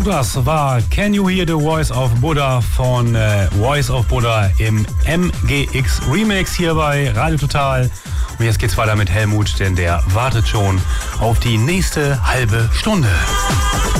Das war Can You Hear the Voice of Buddha von Voice of Buddha im MGX Remix hier bei Radio Total. Und jetzt geht's weiter mit Helmut, denn der wartet schon auf die nächste halbe Stunde.